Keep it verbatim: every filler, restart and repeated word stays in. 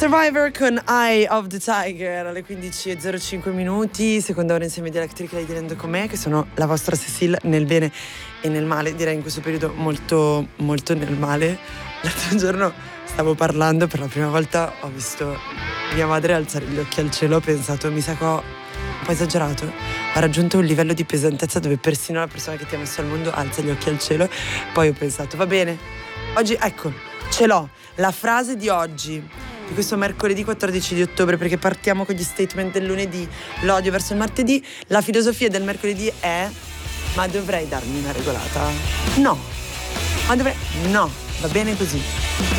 Survivor con Eye of the Tiger alle quindici e zero cinque minuti, seconda ora insieme di Electric Lady Land con me, che sono la vostra Cecile nel bene e nel male, direi in questo periodo molto molto nel male. L'altro giorno stavo parlando, per la prima volta ho visto mia madre alzare gli occhi al cielo, ho pensato, mi sa che ho un po' esagerato, ho raggiunto un livello di pesantezza dove persino la persona che ti ha messo al mondo alza gli occhi al cielo. Poi ho pensato, va bene, oggi ecco, ce l'ho, la frase di oggi, di questo mercoledì quattordici di ottobre, perché partiamo con gli statement del lunedì, l'odio verso il martedì. La filosofia del mercoledì è: ma dovrei darmi una regolata? No. Ma dovrei... No, va bene così.